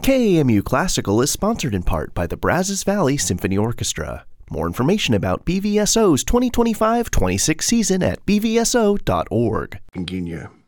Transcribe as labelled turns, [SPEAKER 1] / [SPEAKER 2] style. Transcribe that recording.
[SPEAKER 1] KAMU Classical is sponsored in part by the Brazos Valley Symphony Orchestra. More information about BVSO's 2025-26 season at bvso.org.
[SPEAKER 2] Guinea.